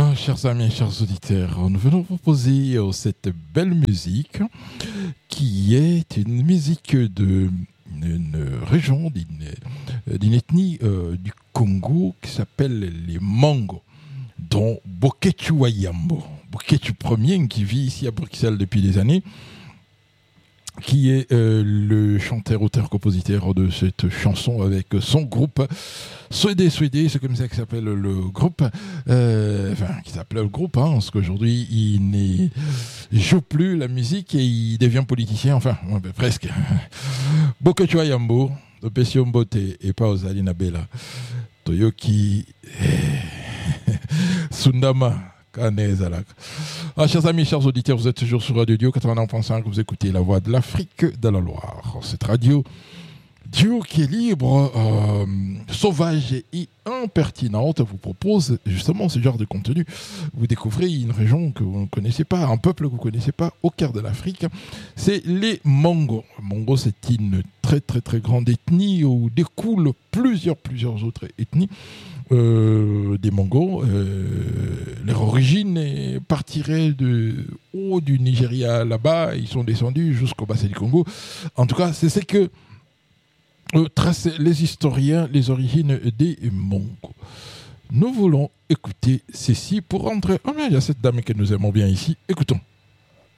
Chers amis, chers auditeurs, nous venons vous proposer cette belle musique qui est une musique d'une région, d'une ethnie du Congo qui s'appelle les Mangos, dont Boketu Wayambo. Boketu Ier, qui vit ici à Bruxelles depuis des années, qui est le chanteur, auteur, compositeur de cette chanson avec son groupe Swede, c'est comme ça que s'appelle le groupe, qui s'appelait le groupe, parce qu'aujourd'hui il joue plus la musique et il devient politicien, presque. Boketu Wayambo, de Pession Bote et pas aux Alina Bella, Toyoki Sundama. Chers amis, chers auditeurs, vous êtes toujours sur Radio Dio 89.5, vous écoutez La Voix de l'Afrique de la Loire. Cette radio Dio qui est libre, sauvage et impertinente vous propose justement ce genre de contenu. Vous découvrez une région que vous ne connaissez pas, un peuple que vous ne connaissez pas au cœur de l'Afrique, c'est les Mangos. Les Mangos, c'est une très très très grande ethnie où découlent plusieurs autres ethnies. Des Mongos, leur origine partirait du Nigeria là-bas, ils sont descendus jusqu'au bassin du Congo. En tout cas, c'est ce que tracent les historiens, les origines des Mongos. Nous voulons écouter ceci pour rentrer. Il y a cette dame que nous aimons bien ici. Écoutons.